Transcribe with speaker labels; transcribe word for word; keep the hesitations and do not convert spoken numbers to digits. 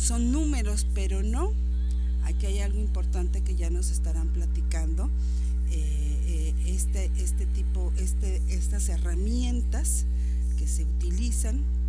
Speaker 1: son números, pero no. Aquí hay algo importante que ya nos estarán platicando. Eh, eh, este, este tipo, este, estas herramientas que se utilizan